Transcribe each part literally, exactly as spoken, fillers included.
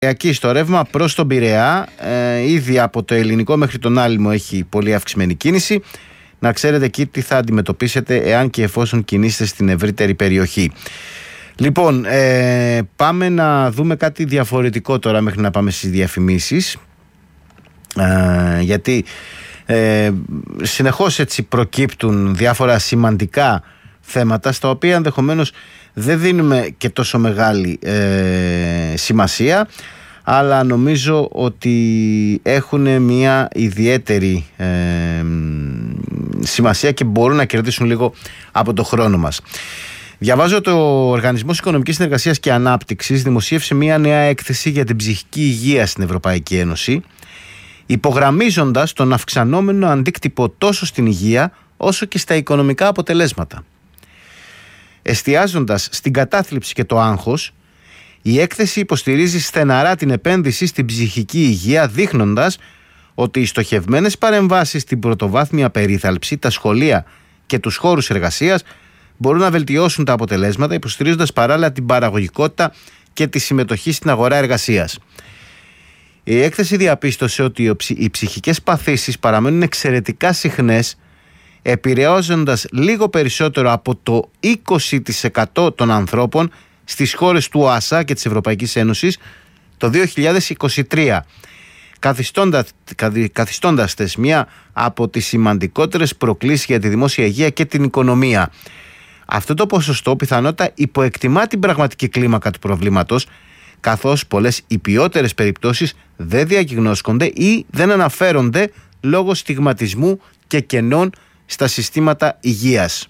Εκεί στο ρεύμα προς τον Πειραιά, ε, ήδη από το Ελληνικό μέχρι τον Άλυμο έχει πολύ αυξημένη κίνηση. Να ξέρετε εκεί τι θα αντιμετωπίσετε εάν και εφόσον κινήσετε στην ευρύτερη περιοχή. Λοιπόν, ε, πάμε να δούμε κάτι διαφορετικό τώρα μέχρι να πάμε στις διαφημίσεις. Ε, γιατί ε, συνεχώς έτσι προκύπτουν διάφορα σημαντικά θέματα στα οποία ενδεχομένως δεν δίνουμε και τόσο μεγάλη ε, σημασία, αλλά νομίζω ότι έχουν μια ιδιαίτερη ε, σημασία και μπορούν να κερδίσουν λίγο από το χρόνο μας. Διαβάζω το Οργανισμός Οικονομικής Συνεργασίας και Ανάπτυξης δημοσίευσε μια νέα έκθεση για την ψυχική υγεία στην Ευρωπαϊκή Ένωση, υπογραμμίζοντας τον αυξανόμενο αντίκτυπο τόσο στην υγεία όσο και στα οικονομικά αποτελέσματα. Εστιάζοντας στην κατάθλιψη και το άγχος, η έκθεση υποστηρίζει στεναρά την επένδυση στην ψυχική υγεία, δείχνοντας ότι οι στοχευμένες παρεμβάσεις στην πρωτοβάθμια περίθαλψη, τα σχολεία και τους χώρους εργασίας μπορούν να βελτιώσουν τα αποτελέσματα, υποστηρίζοντας παράλληλα την παραγωγικότητα και τη συμμετοχή στην αγορά εργασίας. Η έκθεση διαπίστωσε ότι οι ψυχικές παθήσεις παραμένουν εξαιρετικά συχνές, επηρεάζοντας λίγο περισσότερο από το είκοσι τοις εκατό των ανθρώπων στις χώρες του ΟΑΣΑ και της Ευρωπαϊκής Ένωσης το δύο χιλιάδες είκοσι τρία, καθιστώντας, καθιστώντας τες μία από τις σημαντικότερες προκλήσεις για τη δημόσια υγεία και την οικονομία. Αυτό το ποσοστό πιθανότατα υποεκτιμά την πραγματική κλίμακα του προβλήματος, καθώς πολλές υπιότερες περιπτώσεις δεν διαγνώσκονται ή δεν αναφέρονται λόγω στιγματισμού και κενών στα συστήματα υγείας.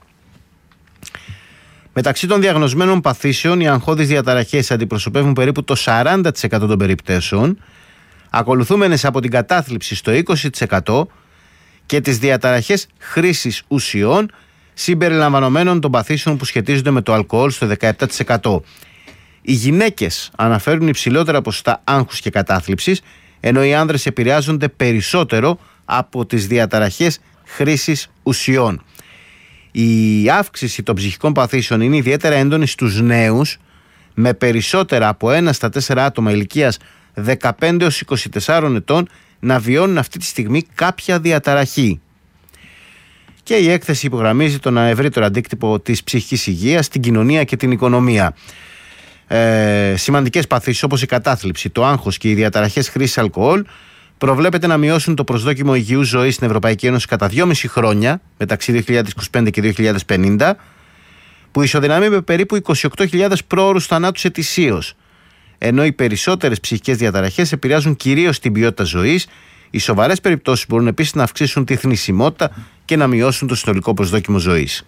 Μεταξύ των διαγνωσμένων παθήσεων, οι αγχώδεις διαταραχές αντιπροσωπεύουν περίπου το σαράντα τοις εκατό των περιπτώσεων, ακολουθούμενες από την κατάθλιψη στο είκοσι τοις εκατό και τις διαταραχές χρήσης ουσιών, συμπεριλαμβανομένων των παθήσεων που σχετίζονται με το αλκοόλ στο δεκαεπτά τοις εκατό. Οι γυναίκες αναφέρουν υψηλότερα ποσοστά άγχους και κατάθλιψης, ενώ οι άνδρες επηρεάζονται περισσότερο από τις διαταραχές χρήσης ουσιών. Η αύξηση των ψυχικών παθήσεων είναι ιδιαίτερα έντονη στους νέους, με περισσότερα από ένα στα τέσσερα άτομα ηλικίας δεκαπέντε έως είκοσι τεσσάρων ετών να βιώνουν αυτή τη στιγμή κάποια διαταραχή. Και η έκθεση υπογραμμίζει τον ευρύτερο αντίκτυπο της ψυχικής υγείας στην κοινωνία και την οικονομία. Ε, σημαντικές παθήσεις όπως η κατάθλιψη, το άγχος και οι διαταραχές χρήσης αλκοόλ προβλέπεται να μειώσουν το προσδόκιμο υγιούς ζωής στην Ευρωπαϊκή Ένωση κατά δυόμιση χρόνια μεταξύ δύο χιλιάδες είκοσι πέντε και δύο χιλιάδες πενήντα, που ισοδυναμεί με περίπου είκοσι οκτώ χιλιάδες πρόωρους θανάτους ετησίως. Ενώ οι περισσότερες ψυχικές διαταραχές επηρεάζουν κυρίως την ποιότητα ζωής, οι σοβαρές περιπτώσεις μπορούν επίσης να αυξήσουν τη θνησιμότητα και να μειώσουν το συνολικό προσδόκιμο ζωής.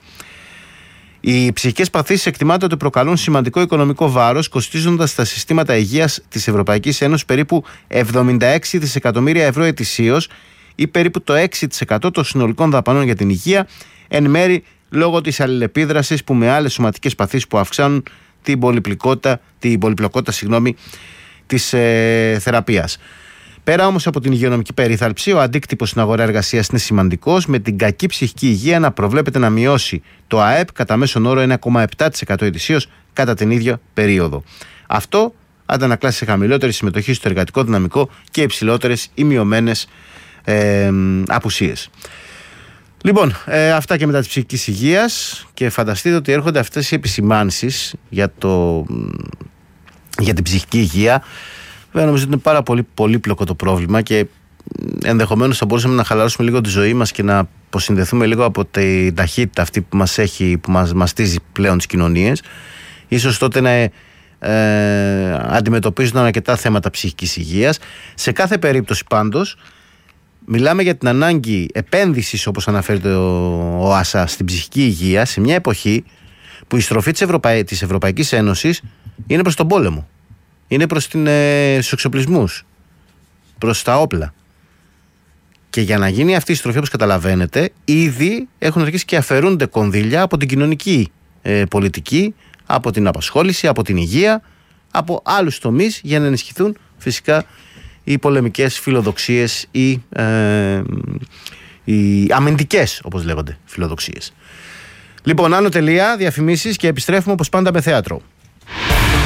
Οι ψυχικές παθήσεις εκτιμάται ότι προκαλούν σημαντικό οικονομικό βάρος, κοστίζοντας στα συστήματα υγείας της Ευρωπαϊκής Ένωσης περίπου εβδομήντα έξι δισεκατομμύρια ευρώ ετησίως ή περίπου το έξι τοις εκατό των συνολικών δαπανών για την υγεία, εν μέρη λόγω της αλληλεπίδρασης που με άλλες σωματικές παθήσεις που αυξάνουν την πολυπλοκότητα, την πολυπλοκότητα συγγνώμη, της ε, θεραπείας. Πέρα όμως από την υγειονομική περίθαλψη, ο αντίκτυπος στην αγορά εργασίας είναι σημαντικός, με την κακή ψυχική υγεία να προβλέπεται να μειώσει το ΑΕΠ κατά μέσον όρο ένα κόμμα επτά τοις εκατό ετησίως κατά την ίδια περίοδο. Αυτό αντανακλάσει σε χαμηλότερη συμμετοχή στο εργατικό δυναμικό και υψηλότερες ή μειωμένες ε, απουσίες. Λοιπόν, ε, αυτά και μετά της ψυχικής υγείας, και φανταστείτε ότι έρχονται αυτές οι επισημάνσεις για, το, για την ψυχική υγεία. Βέβαια, νομίζω ότι είναι πάρα πολύ πολύπλοκο το πρόβλημα και ενδεχομένως θα μπορούσαμε να χαλαρώσουμε λίγο τη ζωή μας και να αποσυνδεθούμε λίγο από την ταχύτητα αυτή που μας έχει, που μας μαστίζει πλέον τις κοινωνίες. Ίσως τότε να ε, αντιμετωπίζουν αρκετά θέματα ψυχικής υγείας. Σε κάθε περίπτωση πάντως μιλάμε για την ανάγκη επένδυσης, όπως αναφέρεται ο ΟΑΣΑ, στην ψυχική υγεία σε μια εποχή που η στροφή της, Ευρωπαϊ... της Ευρωπαϊκής Ένωσης είναι προς τον πόλεμο. Είναι προς την, ε, τους εξοπλισμούς, προς τα όπλα. Και για να γίνει αυτή η στροφή, όπως καταλαβαίνετε, ήδη έχουν αρχίσει και αφαιρούνται κονδύλια από την κοινωνική ε, πολιτική, από την απασχόληση, από την υγεία, από άλλους τομείς, για να ενισχυθούν φυσικά οι πολεμικές φιλοδοξίες ή ε, οι αμυντικές, όπως λέγονται, φιλοδοξίες. Λοιπόν, άνω τελεία, διαφημίσεις, και επιστρέφουμε όπως πάντα με θέατρο.